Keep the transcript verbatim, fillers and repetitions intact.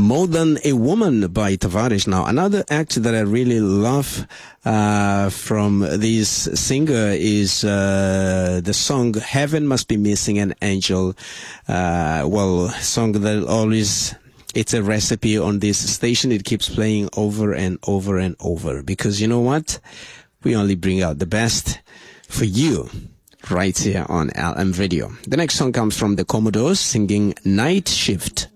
More Than a Woman by Tavares. Now, another act that I really love uh, from this singer is uh, the song Heaven Must Be Missing an Angel. Uh, well, song that always, it's a recipe on this station. It keeps playing over and over and over. Because you know what? We only bring out the best for you right here on L M Radio. The next song comes from the Commodores singing Night Shift.